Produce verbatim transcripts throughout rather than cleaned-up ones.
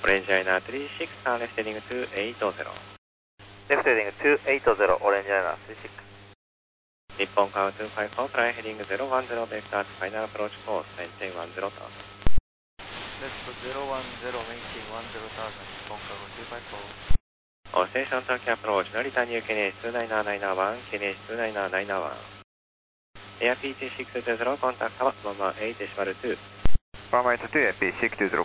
Orange Liner three six, turn left heading two eight zero. Left heading two eight zero, Orange Liner three six. 日本カウtwo five four、フライヘディングゼロワンゼロ、ベクターズファイナルアプローチコース、メンテンone zero ターン。 Left zero one zero, maintain one zero thousand, 日本カウtwo five four. All station Turkey approach, no return new K N H two nine nine one, K N H two nine nine one. Air P T six two zero, contact tower one one eight decimal two. one one eight two, Air P six two zero.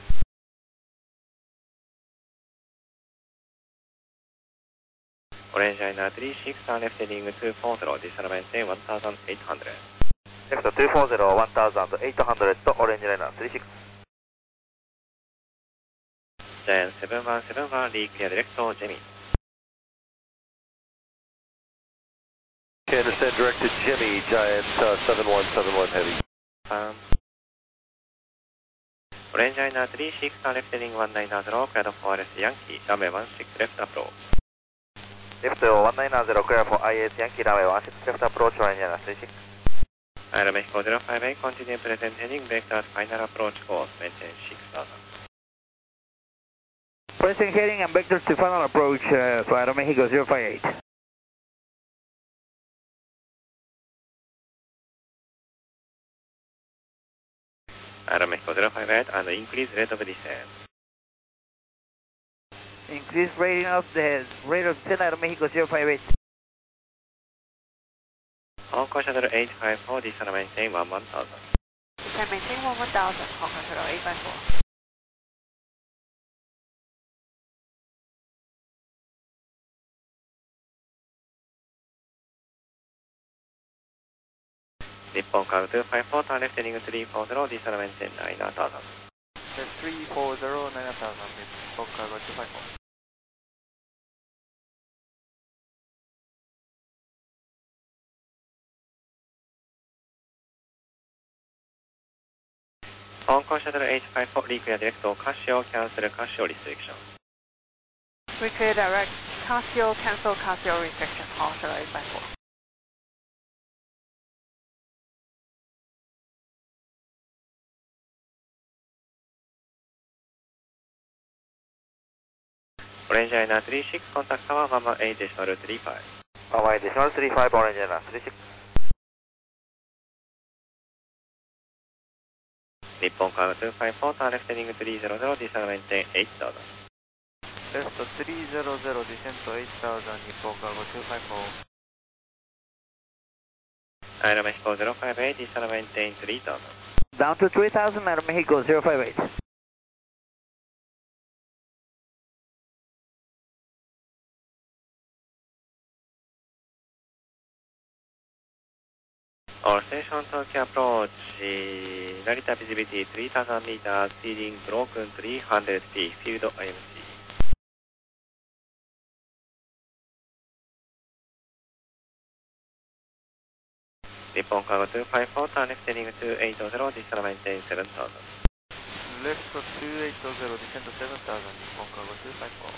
Orange Liner three six, turn left heading two four zero, decimal maintain one thousand eight hundred. Left two four zero, one thousand eight hundred, Orange Liner three six. Giant seven one seven one, reclear direct to Jimmy. Okay, understand, direct to Jimmy, Giant uh, seven one seven one heavy. Um, Orange Liner three six, turn left heading one nine zero, cleared for I S Yankee, runway one six left approach. Left one nine zero, clear for I S Yankee, runway one six left approach, Orange Liner three six. Air Mexico zero five eight, continue present heading, vector final approach course, maintain six thousand. Present heading and vector to final approach, uh, for Aeromexico zero five eight. Air Mexico zero five eight, and increase rate of descent. Increase rating of the rate of descent Aeromexico zero five eight. Hong Kong Shuttle eight five four, descent maintain one one thousand. Descent maintain one one thousand, Hong Kong Shuttle eight five four. Nippon Car two five four, turn left heading three four zero, descent maintain nine thousand. Left three four zero, nine thousand, Nippon Car two five four. Hong Kong Shuttle eight five four, reclear direct to Casio, cancel Casio restriction. Reclear direct, Casio, cancel Casio restriction, Hong Kong Shuttle eight five four. Orange Liner three six, contact tower one one eight decimal three five. one one eight decimal three five, Orange Liner three six. Nippon Car two five four, turn left heading three zero zero, descent maintain eight thousand. Left three zero zero, descent to eight thousand, Nippon Car two five four. Air Mexico zero five eight, descent maintain three thousand. Down to three thousand, Aeromexico zero five eight. All station Tokyo approach, Narita visibility three thousand meters, speeding broken three hundred feet, field I M C. Nippon Cargo two five four, turn left heading two eight zero, descent maintain seven thousand. Left two eight zero, descent to seven thousand, Nippon Car two five four.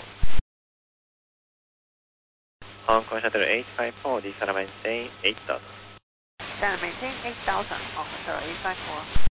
Hong Kong Shuttle eight five four, descent maintain eight thousand. Descent maintain eight thousand, Hong Kong Shuttle eight five four.